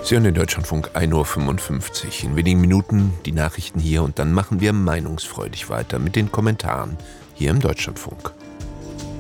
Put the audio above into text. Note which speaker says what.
Speaker 1: Sie hören den Deutschlandfunk 1:55 Uhr. In wenigen Minuten die Nachrichten hier und dann machen wir meinungsfreudig weiter mit den Kommentaren hier im Deutschlandfunk.